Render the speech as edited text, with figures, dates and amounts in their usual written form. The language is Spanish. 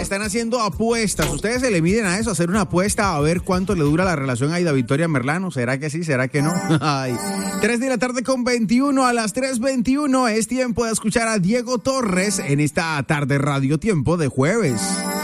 están haciendo apuestas. ¿Ustedes se le miden a eso? ¿Hacer una apuesta a ver cuánto le dura la relación a Aida Victoria Merlano? ¿Será que sí? ¿Será que no? Ay. 3 de la tarde con 21, a las 3:21 es tiempo de escuchar a Diego Torres en esta tarde Radio Tiempo de jueves.